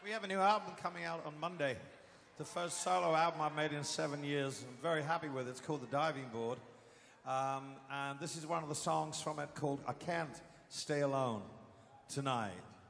We have a new album coming out on Monday. The first solo album I've made in 7 years. I'm very happy with it. It's called The Diving Board. And this is one of the songs from it called I Can't Stay Alone Tonight.